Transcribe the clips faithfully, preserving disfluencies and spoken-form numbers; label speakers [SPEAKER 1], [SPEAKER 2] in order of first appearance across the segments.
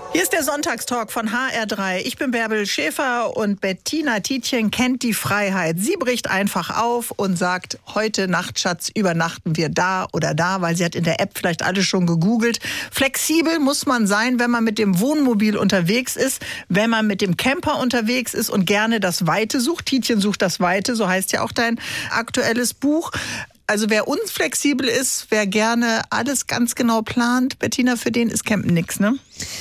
[SPEAKER 1] Hier ist der Sonntagstalk von H R drei. Ich bin Bärbel Schäfer und Bettina Tietjen kennt die Freiheit. Sie bricht einfach auf und sagt, heute Nacht, Schatz, übernachten wir da oder da, weil sie hat in der App vielleicht alle schon gegoogelt. Flexibel muss man sein, wenn man mit dem Wohnmobil unterwegs ist, wenn man mit dem Camper unterwegs ist und gerne das Weite sucht. Tietjen sucht das Weite, so heißt ja auch dein aktuelles Buch. Also wer unflexibel ist, wer gerne alles ganz genau plant, Bettina, für den ist Campen nix, ne?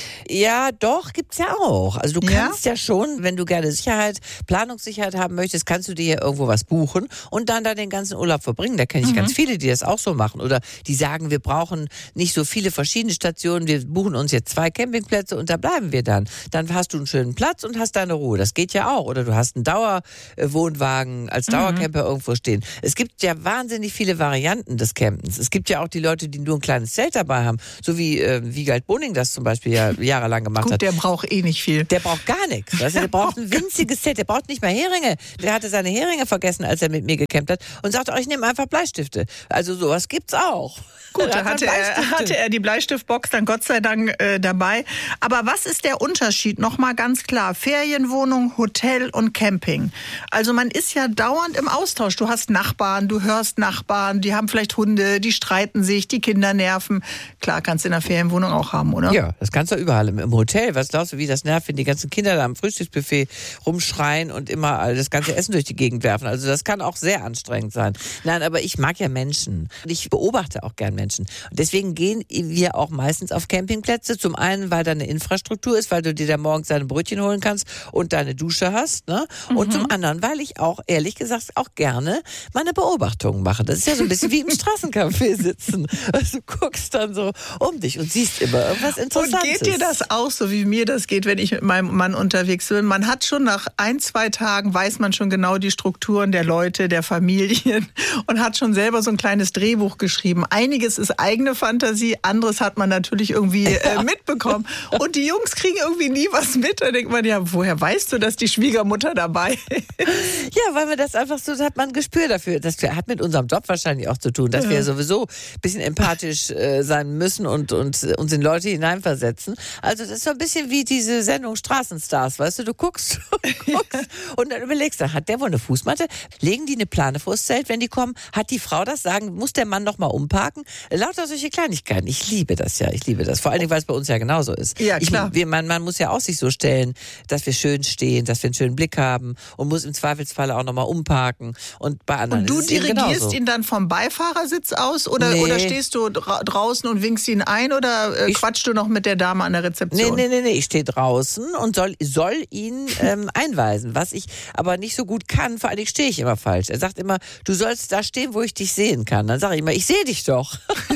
[SPEAKER 2] Ja, doch, gibt's ja auch. Also du
[SPEAKER 1] Ja?
[SPEAKER 2] kannst ja schon, wenn du gerne Sicherheit, Planungssicherheit haben möchtest, kannst du dir ja irgendwo was buchen und dann da den ganzen Urlaub verbringen. Da kenne ich mhm. ganz viele, die das auch so machen. Oder die sagen, wir brauchen nicht so viele verschiedene Stationen, wir buchen uns jetzt zwei Campingplätze und da bleiben wir dann. Dann hast du einen schönen Platz und hast deine Ruhe. Das geht ja auch. Oder du hast einen Dauerwohnwagen als Dauercamper mhm. irgendwo stehen. Es gibt ja wahnsinnig viele Varianten des Campens. Es gibt ja auch die Leute, die nur ein kleines Zelt dabei haben, so wie äh, Wiegald Boning das zum Beispiel ja jahrelang gemacht
[SPEAKER 1] Gut,
[SPEAKER 2] hat.
[SPEAKER 1] der braucht eh nicht viel.
[SPEAKER 2] Der braucht gar nichts. Weißt du, der braucht ein winziges Zelt. Der braucht nicht mal Heringe. Der hatte seine Heringe vergessen, als er mit mir gecampt hat und sagte, oh, ich nehme einfach Bleistifte. Also sowas gibt's auch.
[SPEAKER 1] Gut, da hatte er, hatte er die Bleistiftbox dann Gott sei Dank äh, dabei. Aber was ist der Unterschied? Nochmal ganz klar. Ferienwohnung, Hotel und Camping. Also man ist ja dauernd im Austausch. Du hast Nachbarn, du hörst Nachbarn, die haben vielleicht Hunde, die streiten sich, die Kinder nerven. Klar, kannst du in der Ferienwohnung auch haben, oder?
[SPEAKER 2] Ja, das kannst du überall. Im Hotel, was glaubst du, wie das nervt, wenn die ganzen Kinder da am Frühstücksbuffet rumschreien und immer das ganze Essen durch die Gegend werfen. Also das kann auch sehr anstrengend sein. Nein, aber ich mag ja Menschen. Und ich beobachte auch gern Menschen. Und deswegen gehen wir auch meistens auf Campingplätze. Zum einen, weil da eine Infrastruktur ist, weil du dir da morgens deine Brötchen holen kannst und deine Dusche hast. Ne? Mhm. Und zum anderen, weil ich auch, ehrlich gesagt, auch gerne meine Beobachtungen mache. Das ist ja so ein bisschen wie im Straßencafé sitzen. Also du guckst dann so um dich und siehst immer irgendwas Interessantes.
[SPEAKER 1] Und geht dir das auch so, wie mir das geht, wenn ich mit meinem Mann unterwegs bin? Man hat schon nach ein, zwei Tagen, weiß man schon genau die Strukturen der Leute, der Familien und hat schon selber so ein kleines Drehbuch geschrieben. Einiges ist eigene Fantasie, anderes hat man natürlich irgendwie äh, mitbekommen. Und die Jungs kriegen irgendwie nie was mit. Da denkt man, ja, woher weißt du, dass die Schwiegermutter dabei ist?
[SPEAKER 2] Ja, weil man das einfach so, hat man ein Gespür dafür. Das hat mit unserem Job wahrscheinlich auch zu tun, dass ja. wir sowieso ein bisschen empathisch äh, sein müssen und, und uns in Leute hineinversetzen. Also das ist so ein bisschen wie diese Sendung Straßenstars, weißt du, du guckst, guckst und dann überlegst du, hat der wohl eine Fußmatte? Legen die eine Plane vors Zelt, wenn die kommen? Hat die Frau das? Sagen, muss der Mann noch mal umparken? Lauter solche Kleinigkeiten. Ich liebe das ja, ich liebe das. Vor allen Dingen, weil es bei uns ja genauso ist.
[SPEAKER 1] Ja, klar.
[SPEAKER 2] Ich, wir, man, man muss ja auch sich so stellen, dass wir schön stehen, dass wir einen schönen Blick haben und muss im Zweifelsfalle auch noch mal umparken. Und bei anderen
[SPEAKER 1] Und du
[SPEAKER 2] ist es
[SPEAKER 1] dirigierst ihn dann vom Beifahrersitz aus oder, nee. oder stehst du dra- draußen und winkst ihn ein oder äh, quatschst du noch mit der Dame an der Rezeption?
[SPEAKER 2] Nee, nee, nee, nee. Ich stehe draußen und soll, soll ihn ähm, einweisen, was ich aber nicht so gut kann. Vor allen Dingen stehe ich immer falsch. Er sagt immer, du sollst da stehen, wo ich dich sehen kann. Dann sage ich immer, ich sehe dich doch.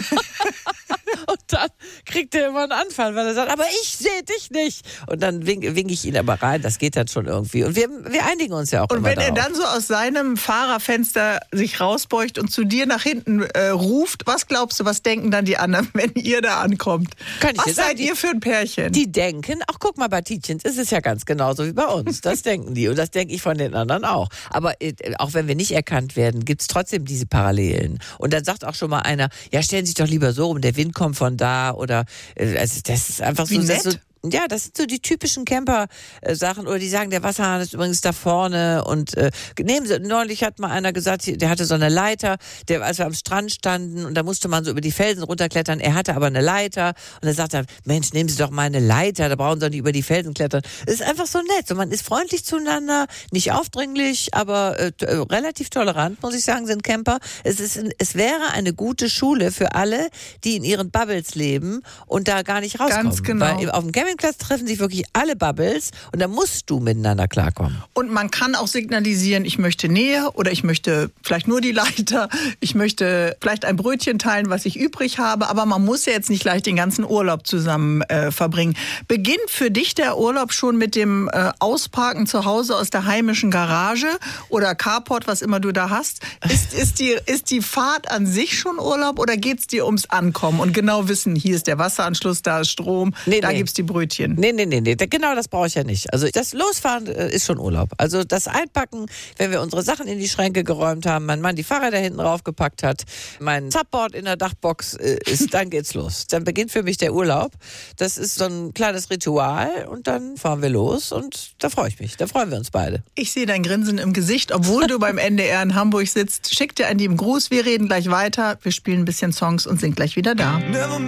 [SPEAKER 2] Und dann kriegt er immer einen Anfall, weil er sagt, aber ich sehe dich nicht. Und dann winke wink ich ihn aber rein, das geht dann schon irgendwie. Und wir, wir einigen uns ja auch
[SPEAKER 1] und
[SPEAKER 2] immer
[SPEAKER 1] wenn
[SPEAKER 2] darauf.
[SPEAKER 1] er dann so aus seinem Fahrerfenster sich rausbeugt und zu dir nach hinten äh, ruft, was glaubst du, was denken dann die anderen, wenn ihr da ankommt?
[SPEAKER 2] Kann ich
[SPEAKER 1] was
[SPEAKER 2] dir
[SPEAKER 1] seid
[SPEAKER 2] sagen,
[SPEAKER 1] ihr für ein Pärchen?
[SPEAKER 2] Die denken, ach guck mal, bei Tietjens ist es ja ganz genauso wie bei uns. Das denken die und das denke ich von den anderen auch. Aber äh, auch wenn wir nicht erkannt werden, gibt es trotzdem diese Parallelen. Und dann sagt auch schon mal einer, ja stellen Sie sich doch lieber so rum, der Wind kommt von da oder äh, also das ist einfach
[SPEAKER 1] wie
[SPEAKER 2] so...
[SPEAKER 1] nett.
[SPEAKER 2] Das so ja, das sind so die typischen Camper-Sachen. Oder die sagen, der Wasserhahn ist übrigens da vorne. Und äh, nehmen Sie, neulich hat mal einer gesagt, der hatte so eine Leiter, der, als wir am Strand standen und da musste man so über die Felsen runterklettern. Er hatte aber eine Leiter. Und dann sagt er, Mensch, nehmen Sie doch mal eine Leiter, da brauchen Sie doch nicht über die Felsen klettern. Das ist einfach so nett. So, man ist freundlich zueinander, nicht aufdringlich, aber äh, t- äh, relativ tolerant, muss ich sagen, sind Camper. Es, ist, es wäre eine gute Schule für alle, die in ihren Bubbles leben und da gar nicht rauskommen.
[SPEAKER 1] Ganz genau.
[SPEAKER 2] Weil auf dem Campingplatz treffen sich wirklich alle Bubbles und da musst du miteinander klarkommen.
[SPEAKER 1] Und man kann auch signalisieren, ich möchte Nähe oder ich möchte vielleicht nur die Leiter, ich möchte vielleicht ein Brötchen teilen, was ich übrig habe, aber man muss ja jetzt nicht gleich den ganzen Urlaub zusammen äh, verbringen. Beginnt für dich der Urlaub schon mit dem äh, Ausparken zu Hause aus der heimischen Garage oder Carport, was immer du da hast? Ist, ist, die, ist die Fahrt an sich schon Urlaub oder geht es dir ums Ankommen und genau wissen, hier ist der Wasseranschluss, da ist Strom,
[SPEAKER 2] nee,
[SPEAKER 1] da
[SPEAKER 2] nee.
[SPEAKER 1] gibt's die Brötchen? Brötchen.
[SPEAKER 2] Nee, nee, nee, nee, genau das brauche ich ja nicht. Also das Losfahren äh, ist schon Urlaub. Also das Einpacken, wenn wir unsere Sachen in die Schränke geräumt haben, mein Mann die Fahrräder hinten raufgepackt hat, mein Subboard in der Dachbox äh, ist, dann geht's los. Dann beginnt für mich der Urlaub. Das ist so ein kleines Ritual und dann fahren wir los und da freue ich mich. Da freuen wir uns beide.
[SPEAKER 1] Ich sehe dein Grinsen im Gesicht, obwohl du beim N D R in Hamburg sitzt. Schick dir einen lieben Gruß, wir reden gleich weiter, wir spielen ein bisschen Songs und sind gleich wieder da.